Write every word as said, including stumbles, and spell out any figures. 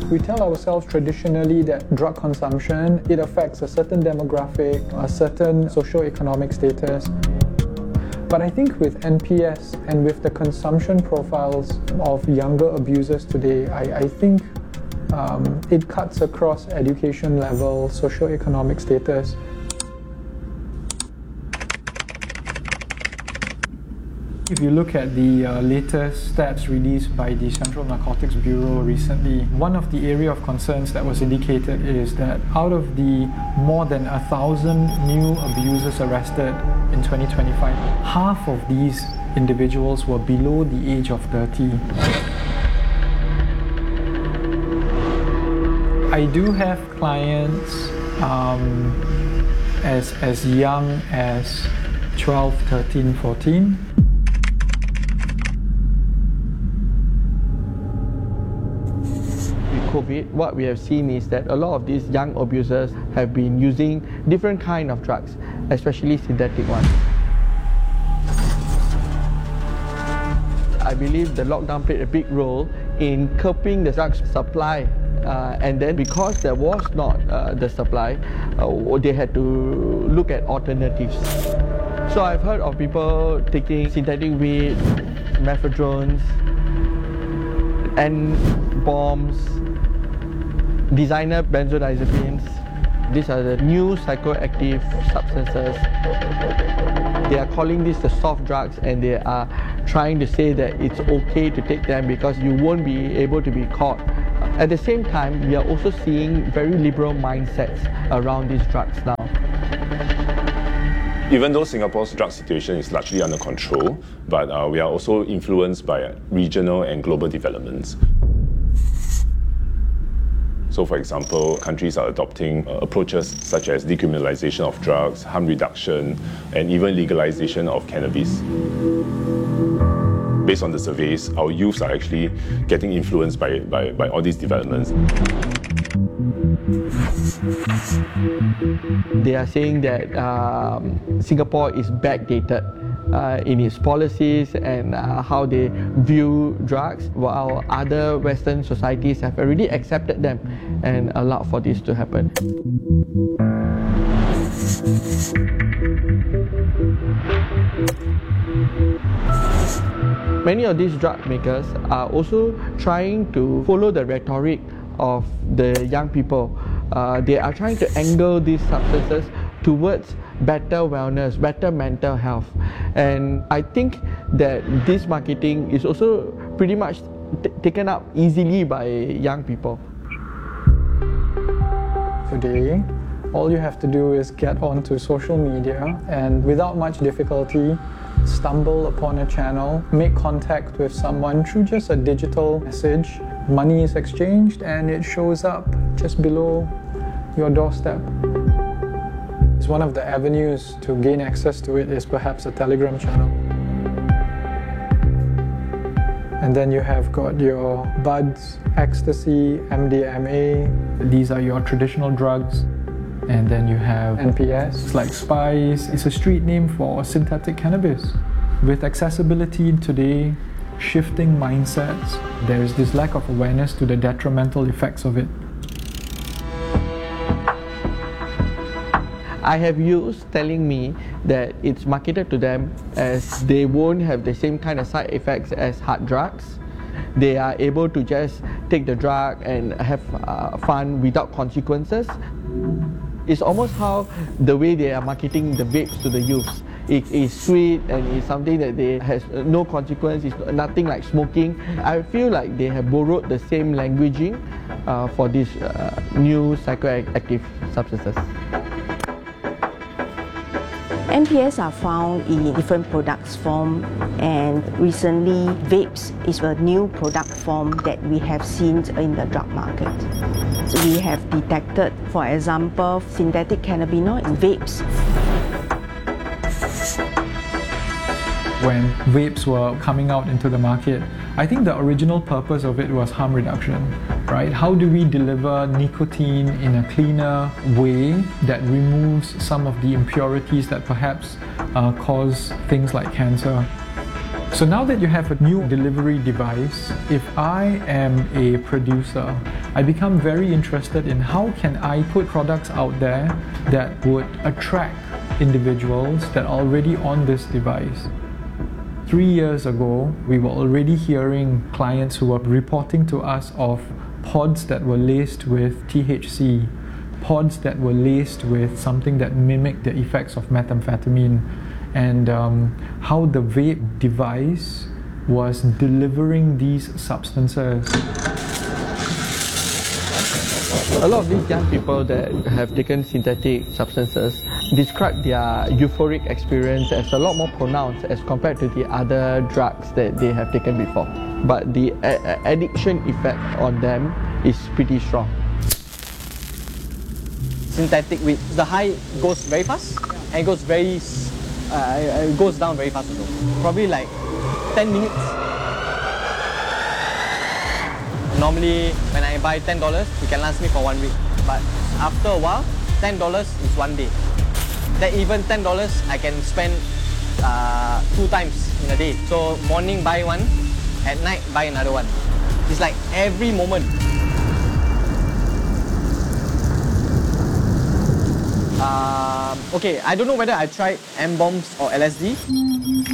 We tell ourselves traditionally that drug consumption, it affects a certain demographic, a certain socio-economic status. But I think with N P S and with the consumption profiles of younger abusers today, I, I think um, it cuts across education level, socio-economic status. If you look at the uh, latest stats released by the Central Narcotics Bureau recently, one of the area of concerns that was indicated is that out of the more than a thousand new abusers arrested in twenty twenty-five, half of these individuals were below the age of thirty. I do have clients um, as, as young as twelve, thirteen, fourteen. COVID, what we have seen is that a lot of these young abusers have been using different kind of drugs, especially synthetic ones. I believe the lockdown played a big role in curbing the drug supply, uh, and then because there was not uh, the supply, uh, they had to look at alternatives. So I've heard of people taking synthetic weed, methadrones, and bombs, designer benzodiazepines. These are the new psychoactive substances. They are calling this the soft drugs, and they are trying to say that it's okay to take them because you won't be able to be caught. At the same time, we are also seeing very liberal mindsets around these drugs now. Even though Singapore's drug situation is largely under control, but uh, we are also influenced by regional and global developments. So, for example, countries are adopting uh, approaches such as decriminalization of drugs, harm reduction, and even legalization of cannabis. Based on the surveys, our youths are actually getting influenced by, by, by all these developments. They are saying that um, Singapore is backdated uh, in its policies and uh, how they view drugs, while other Western societies have already accepted them and allowed for this to happen. Many of these drug makers are also trying to follow the rhetoric of the young people. Uh, they are trying to angle these substances towards better wellness, better mental health. And I think that this marketing is also pretty much t- taken up easily by young people. Today, all you have to do is get onto social media and without much difficulty, stumble upon a channel, make contact with someone through just a digital message. Money is exchanged and it shows up just below your doorstep. It's one of the avenues to gain access to it is perhaps a Telegram channel. And then you have got your buds, ecstasy, M D M A. These are your traditional drugs. And then you have N P S, it's like Spice. It's a street name for synthetic cannabis. With accessibility today, shifting mindsets, there is this lack of awareness to the detrimental effects of it. I have youths telling me that it's marketed to them as they won't have the same kind of side effects as hard drugs. They are able to just take the drug and have uh, fun without consequences. It's almost how the way they are marketing the vapes to the youths. It is sweet and it's something that they has no consequence. It's nothing like smoking. I feel like they have borrowed the same languaging uh, for these uh, new psychoactive substances. N P S are found in different products form, and recently vapes is a new product form that we have seen in the drug market. We have detected, for example, synthetic cannabinoid in vapes. When vapes were coming out into the market, I think the original purpose of it was harm reduction, right? How do we deliver nicotine in a cleaner way that removes some of the impurities that perhaps uh, cause things like cancer? So now that you have a new delivery device, if I am a producer, I become very interested in how can I put products out there that would attract individuals that are already on this device. Three years ago, we were already hearing clients who were reporting to us of pods that were laced with T H C, pods that were laced with something that mimicked the effects of methamphetamine, and um, how the vape device was delivering these substances. A lot of these young people that have taken synthetic substances describe their euphoric experience as a lot more pronounced as compared to the other drugs that they have taken before. But the a- addiction effect on them is pretty strong. Synthetic weed, the high goes very fast and it goes very, uh, it goes down very fast also. Probably like ten minutes. Normally, when I buy ten dollars, it can last me for one week. But after a while, ten dollars is one day. That even ten dollars, I can spend uh, two times in a day. So morning buy one, at night buy another one. It's like every moment. Um, okay, I don't know whether I tried M-bombs or L S D.